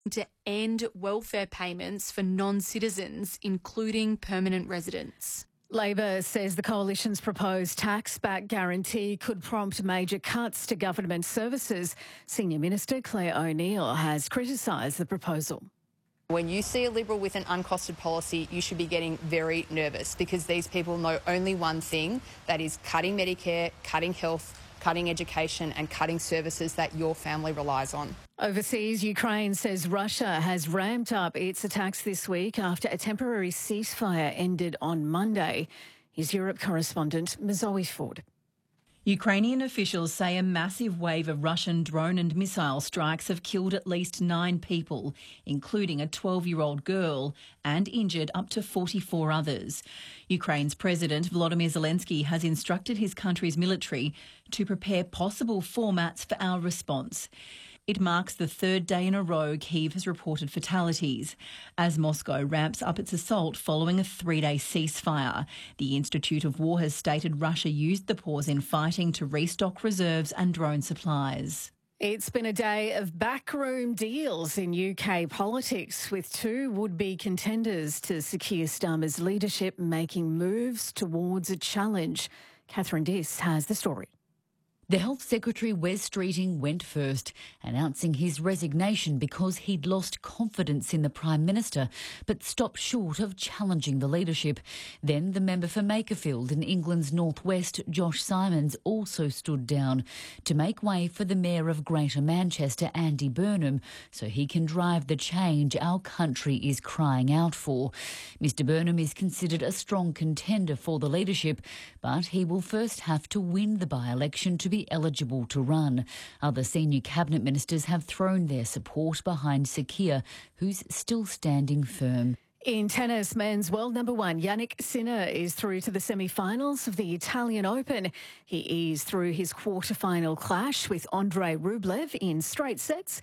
to end welfare payments for non-citizens, including permanent residents. Labor says the coalition's proposed tax-back guarantee could prompt major cuts to government services. Senior Minister Claire O'Neil has criticised the proposal. When you see a Liberal with an uncosted policy, you should be getting very nervous because these people know only one thing, that is cutting Medicare, cutting health, cutting education and cutting services that your family relies on. Overseas, Ukraine says Russia has ramped up its attacks this week after a temporary ceasefire ended on Monday. Here's Europe correspondent Mazoe Ford. Ukrainian officials say a massive wave of Russian drone and missile strikes have killed at least 9 people, including a 12-year-old girl, and injured up to 44 others. Ukraine's President Volodymyr Zelensky has instructed his country's military to prepare possible formats for our response. It marks the 3rd day in a row Kyiv has reported fatalities, as Moscow ramps up its assault following a 3-day ceasefire. The Institute of War has stated Russia used the pause in fighting to restock reserves and drone supplies. It's been a day of backroom deals in UK politics, with 2 would-be contenders to secure Starmer's leadership making moves towards a challenge. Catherine Diss has the story. The Health Secretary, Wes Streeting, went first, announcing his resignation because he'd lost confidence in the Prime Minister, but stopped short of challenging the leadership. Then the member for Makerfield in England's northwest, Josh Simons, also stood down to make way for the Mayor of Greater Manchester, Andy Burnham, so he can drive the change our country is crying out for. Mr Burnham is considered a strong contender for the leadership, but he will first have to win the by-election to be eligible to run. Other senior cabinet ministers have thrown their support behind Sir Keir, who's still standing firm. In tennis, men's world number 1 Jannik Sinner is through to the semi-finals of the Italian Open. He eased through his quarter-final clash with Andrei Rublev in straight sets,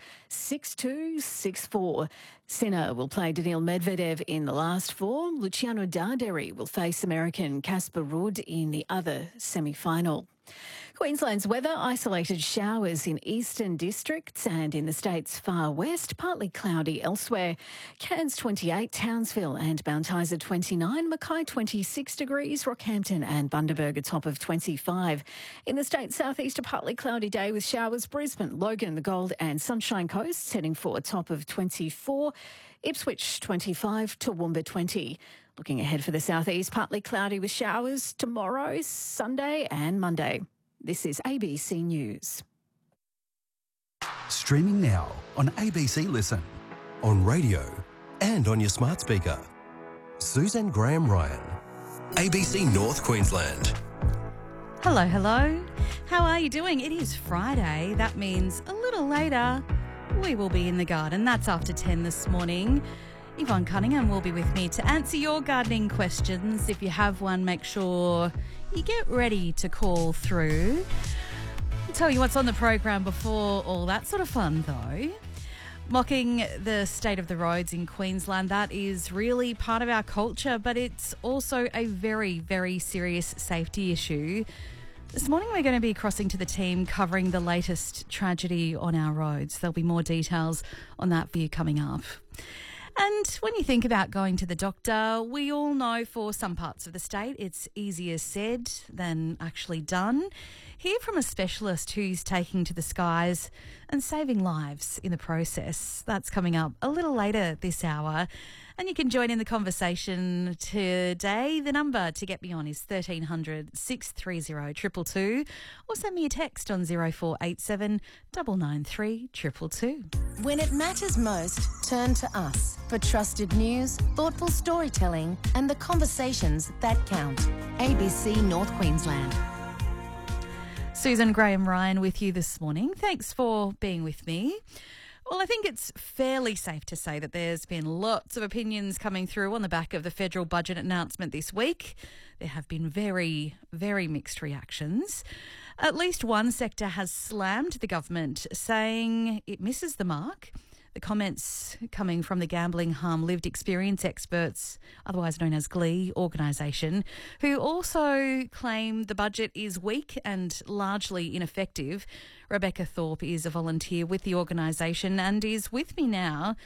6-2, 6-4. Sinner will play Daniil Medvedev in the last 4. Luciano Darderi will face American Casper Ruud in the other semi-final. Queensland's weather: isolated showers in eastern districts and in the state's far west, partly cloudy elsewhere. Cairns 28, Townsville and Mount Isa 29, Mackay 26 degrees, Rockhampton and Bundaberg a top of 25. In the state's southeast, a partly cloudy day with showers. Brisbane, Logan, the Gold and Sunshine Coast heading for a top of 24. Ipswich 25, Toowoomba 20. Looking ahead for the southeast, partly cloudy with showers tomorrow, Sunday and Monday. This is ABC News. Streaming now on ABC Listen, on radio and on your smart speaker. Suzanne Graham-Ryan, ABC North Queensland. Hello, hello. How are you doing? It is Friday. That means a little later we will be in the garden. That's after 10 this morning. Yvonne Cunningham will be with me to answer your gardening questions. If you have one, make sure you get ready to call through. I'll tell you what's on the program before all that sort of fun, though. Mocking the state of the roads in Queensland, that is really part of our culture, but it's also a very, very serious safety issue. This morning we're going to be crossing to the team covering the latest tragedy on our roads. There'll be more details on that for you coming up. And when you think about going to the doctor, we all know for some parts of the state it's easier said than actually done. Hear from a specialist who's taking to the skies and saving lives in the process. That's coming up a little later this hour. And you can join in the conversation today. The number to get me on is 1300 630 222 or send me a text on 0487 993 222. When it matters most, turn to us for trusted news, thoughtful storytelling and the conversations that count. ABC North Queensland. Susan Graham-Ryan with you this morning. Thanks for being with me. Well, I think it's fairly safe to say that there's been lots of opinions coming through on the back of the federal budget announcement this week. There have been very, very mixed reactions. At least one sector has slammed the government, saying it misses the mark. The comments coming from the Gambling Harm Lived Experience experts, otherwise known as GLEE organisation, who also claim the budget is weak and largely ineffective. Rebecca Thorpe is a volunteer with the organisation and is with me now